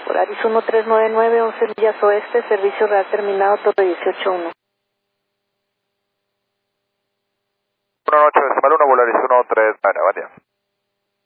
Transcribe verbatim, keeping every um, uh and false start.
Volaris uno tres nueve nueve, once millas oeste, servicio real terminado, Torre dieciocho uno. uno ocho decimal uno, Volaris uno tres nueve, buen día.